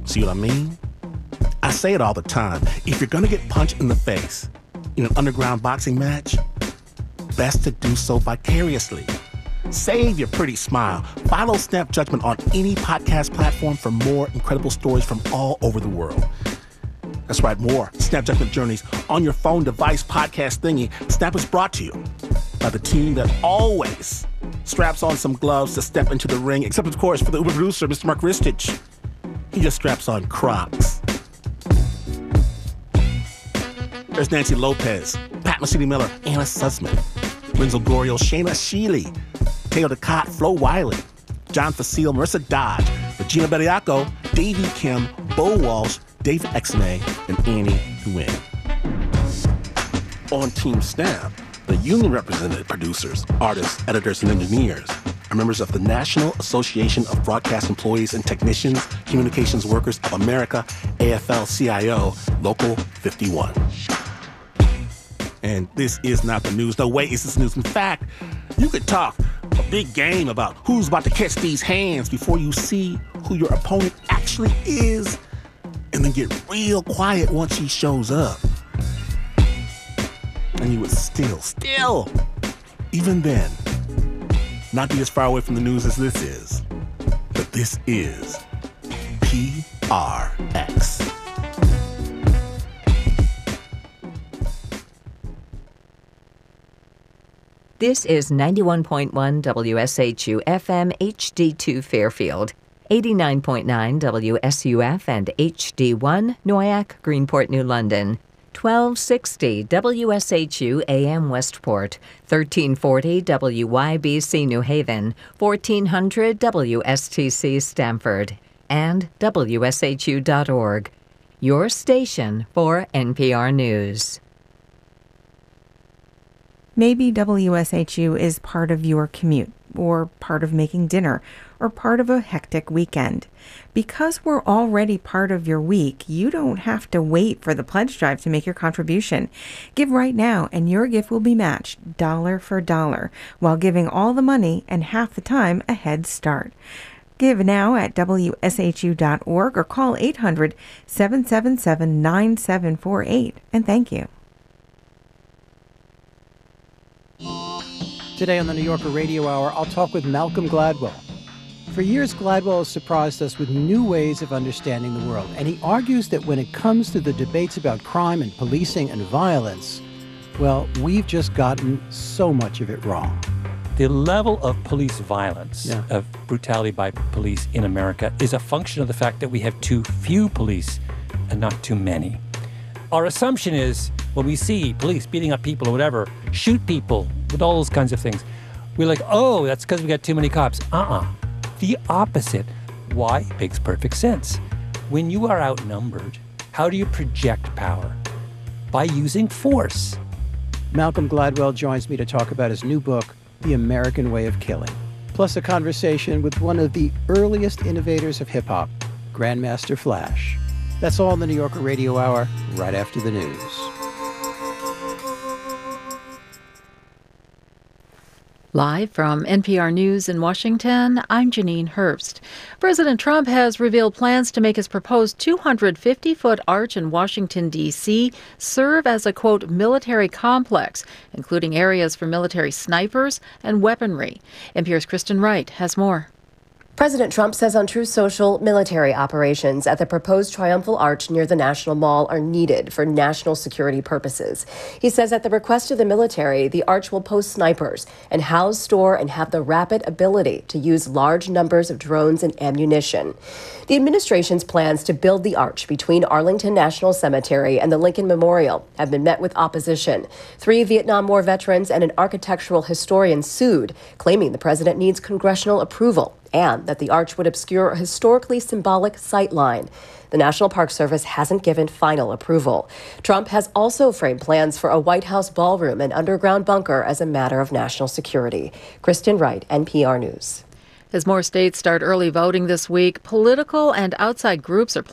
See what I mean? I say it all the time. If you're gonna get punched in the face in an underground boxing match, best to do so vicariously. Save your pretty smile. Follow Snap Judgment on any podcast platform for more incredible stories from all over the world. That's right, more Snap Judgment Journeys on your phone device podcast thingy. Snap is brought to you by the team that always straps on some gloves to step into the ring, except, of course, for the Uber producer, Mr. Mark Ristich. He just straps on Crocs. There's Nancy Lopez, Pat Mesiti-Miller, Anna Sussman, Renzo Gorio, Shayna Shealy, Teo Ducott, Flo Wiley, John Facile, Marissa Dodge, Regina Bediaco, Davey Kim, Bo Walsh, Dave Exme, and Annie Nguyen. On Team Snap, the union-represented producers, artists, editors, and engineers are members of the National Association of Broadcast Employees and Technicians, Communications Workers of America, AFL-CIO, Local 51. And this is not the news. No way is this news. In fact, you could talk a big game about who's about to catch these hands before you see who your opponent actually is, and then get real quiet once he shows up. And you would still, even then, not be as far away from the news as this is. But this is PRX. This is 91.1 WSHU FM HD2 Fairfield, 89.9 WSUF and HD1 Noyac, Greenport, New London, 1260 WSHU AM Westport, 1340 WYBC New Haven, 1400 WSTC Stamford, and WSHU.org. Your station for NPR News. Maybe WSHU is part of your commute, or part of making dinner, or part of a hectic weekend. Because we're already part of your week, you don't have to wait for the pledge drive to make your contribution. Give right now, and your gift will be matched dollar for dollar, while giving all the money and half the time a head start. Give now at WSHU.org or call 800-777-9748. And thank you. Today on the New Yorker Radio Hour, I'll talk with Malcolm Gladwell. For years, Gladwell has surprised us with new ways of understanding the world, and he argues that when it comes to the debates about crime and policing and violence, well, we've just gotten so much of it wrong. The level of police violence, of brutality by police in America, is a function of the fact that we have too few police and not too many. Our assumption is when we see police beating up people or whatever, shoot people with all those kinds of things, we're like, oh, that's because we got too many cops. The opposite. Why? It makes perfect sense. When you are outnumbered, how do you project power? By using force. Malcolm Gladwell joins me to talk about his new book, The American Way of Killing, plus a conversation with one of the earliest innovators of hip-hop, Grandmaster Flash. That's all in the New Yorker Radio Hour, right after the news. Live from NPR News in Washington, I'm Janine Herbst. President Trump has revealed plans to make his proposed 250-foot arch in Washington, D.C. serve as a, quote, military complex, including areas for military snipers and weaponry. NPR's Kristen Wright has more. President Trump says on Truth Social, military operations at the proposed Triumphal Arch near the National Mall are needed for national security purposes. He says at the request of the military, the arch will post snipers and house, store, and have the rapid ability to use large numbers of drones and ammunition. The administration's plans to build the arch between Arlington National Cemetery and the Lincoln Memorial have been met with opposition. 3 Vietnam War veterans and an architectural historian sued, claiming the president needs congressional approval and that the arch would obscure a historically symbolic sightline. The National Park Service hasn't given final approval. Trump has also framed plans for a White House ballroom and underground bunker as a matter of national security. Kristen Wright, NPR News. As more states start early voting this week, political and outside groups are